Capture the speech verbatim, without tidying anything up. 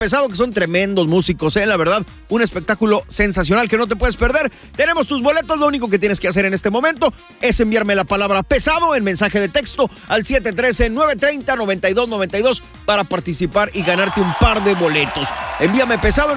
Pesado, que son tremendos músicos, ¿eh? La verdad, un espectáculo sensacional que no te puedes perder. Tenemos tus boletos, lo único que tienes que hacer en este momento es enviarme la palabra pesado en mensaje de texto al siete uno tres, nueve tres cero, nueve dos nueve dos para participar y ganarte un par de boletos. Envíame pesado en